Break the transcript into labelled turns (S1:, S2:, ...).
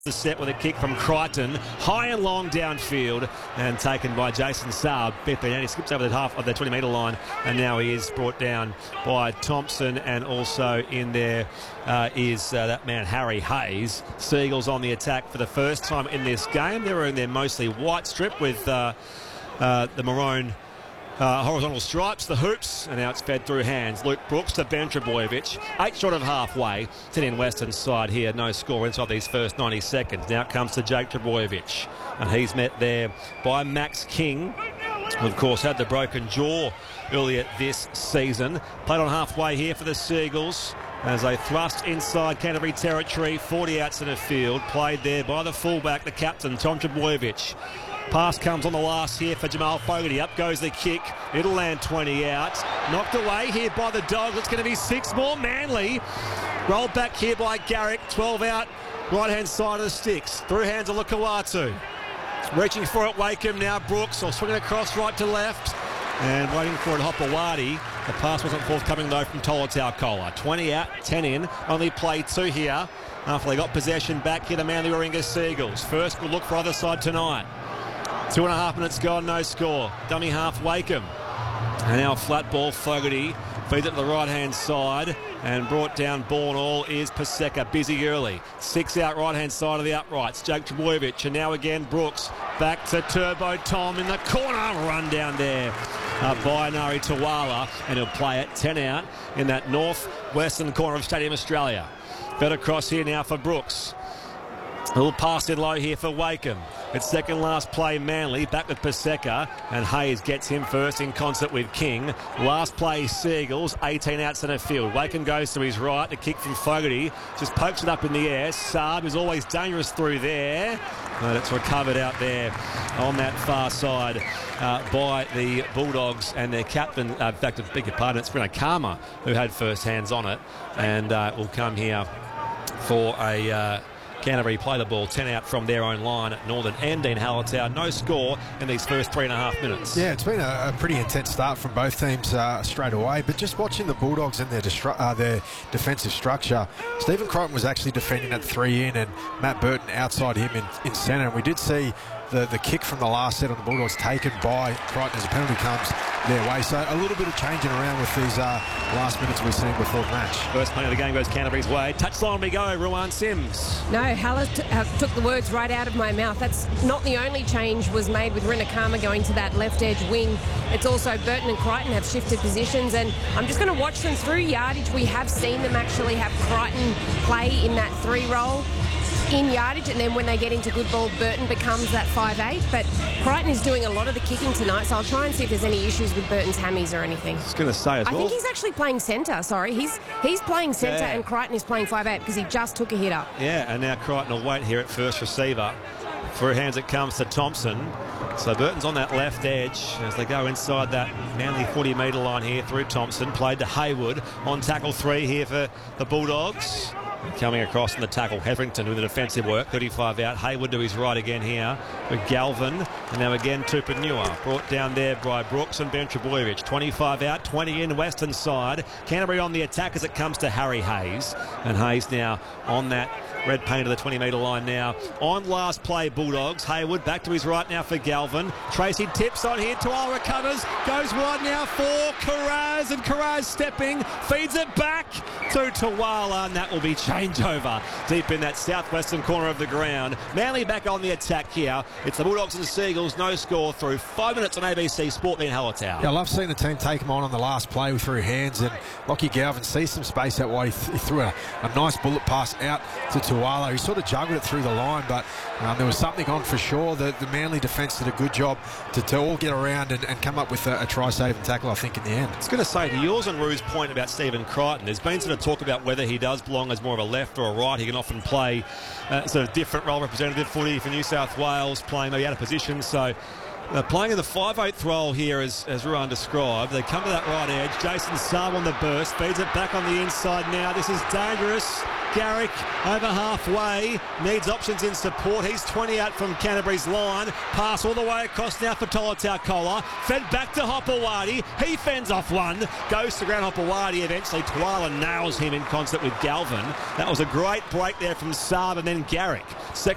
S1: The set with a kick from Crichton, high and long downfield, and taken by Jason Saab. He skips over the half of the 20-metre line, and now he is brought down by Thompson, and also in there is that man Harry Hayes. Seagulls on the attack for the first time in this game. They were in their mostly white strip with the maroon horizontal stripes, the hoops, and now it's fed through hands. Luke Brooks to Ben Trbojevic. 8 short of halfway. 10 in Western side here. No score inside these first 90 seconds. Now it comes to Jake Trbojevic, and he's met there by Max King, who of course had the broken jaw earlier this season. Played on halfway here for the Seagulls as they thrust inside Canterbury territory. 40 out centre field. Played there by the fullback, the captain, Tom Trbojevic. Pass comes on the last here for Jamal Fogarty. Up goes the kick. It'll land 20 out. Knocked away here by the Dogs. It's going to be 6 more. Manly. Rolled back here by Garrick. 12 out. Right-hand side of the sticks. Through hands of Lukawatu. Reaching for it, Wakeham now. Brooks will swing it across right to left. And waiting for it, Hopewadi. The pass wasn't forthcoming though from Tolutau Kola. 20 out, 10 in. Only played 2 here after they got possession back here, the Manly Warringah Seagulls. First, we'll look for either side tonight. 2.5 minutes gone, no score. Dummy half, Wakeham. And now flat ball, Fogarty feeds it to the right-hand side, and brought down ball and all is Paseka. Busy early. 6 out, right-hand side of the uprights. Jake Trbojevic, and now again Brooks. Back to Turbo Tom in the corner. Run down there by Nari Tawala, and he'll play it 10 out in that north-western corner of Stadium Australia. Fed across here now for Brooks. A little pass in low here for Wakeham. It's second last play, Manly, back with Paseka, and Hayes gets him first in concert with King. Last play, Seagulls, 18 out centre field. Wakeham goes to his right, the kick from Fogarty, just pokes it up in the air. Saab is always dangerous through there, but it's recovered out there on that far side by the Bulldogs and their captain. In fact, I beg your pardon, it's Breno Karma who had first hands on it, and will come here for a Canterbury play the ball 10 out from their own line at Northern and Dean Hallertau. No score in these first 3.5 minutes.
S2: Yeah, it's been a pretty intense start from both teams straight away, but just watching the Bulldogs and their defensive structure, Stephen Crichton was actually defending at 3 in, and Matt Burton outside him in centre, and we did see the kick from the last set on the Bulldogs taken by Crichton as a penalty comes their way. So a little bit of changing around with these last minutes we've seen before the match.
S1: First play of the game goes Canterbury's way. Touchline we go, Ruan Sims.
S3: No, Haller took the words right out of my mouth. That's not the only change was made with Rinakama going to that left edge wing. It's also Burton and Crichton have shifted positions, and I'm just going to watch them through yardage. We have seen them actually have Crichton play in that 3 role in yardage, and then when they get into good ball, Burton becomes that 5'8", but Crichton is doing a lot of the kicking tonight, so I'll try and see if there's any issues with Burton's hammies or anything.
S1: I was going to say as well.
S3: I think he's actually playing centre, sorry. He's playing centre, and Crichton is playing 5'8", because he just took a hitter.
S1: Yeah, and now Crichton will wait here at first receiver. Through hands it comes to Thompson. So Burton's on that left edge as they go inside that Manly 40-metre line here through Thompson. Played to Hayward on tackle 3 here for the Bulldogs. Coming across in the tackle, Hetherington with the defensive work, 35 out. Hayward to his right again here with Galvin, and now again Tupanua. Brought down there by Brooks and Ben Trbojevic. 25 out, 20 in, western side. Canterbury on the attack as it comes to Harry Hayes, and Hayes now on that red paint of the 20-metre line now. On last play, Bulldogs. Hayward back to his right now for Galvin. Tracy tips on here. Tuala recovers. Goes wide now for Karaz. And Karaz stepping. Feeds it back to Tuala. And that will be changeover deep in that southwestern corner of the ground. Manly back on the attack here. It's the Bulldogs and the Seagulls. No score through 5 minutes on ABC Sport being Hallertau.
S2: Yeah, I love seeing the team take him on the last play through hands. And Lockie Galvin sees some space out wide. He threw a nice bullet pass out to Tuala. He sort of juggled it through the line, but there was something on for sure. The Manly defence did a good job to all get around and come up with a try-saving tackle, I think, in the end.
S1: I was going to say, to yours and Rue's point about Stephen Crichton, there's been sort of talk about whether he does belong as more of a left or a right. He can often play sort of different role, representative footy for New South Wales, playing maybe out of position. So playing in the 5'8" role here, as Ruan described. They come to that right edge. Jason Saab on the burst. Feeds it back on the inside now. This is dangerous. Garrick over halfway. Needs options in support. He's 20 out from Canterbury's line. Pass all the way across now for Tolutau Kola. Fed back to Hopewadi. He fends off one. Goes to ground Hopewadi. Eventually Tuala nails him in concert with Galvin. That was a great break there from Saab and then Garrick. Second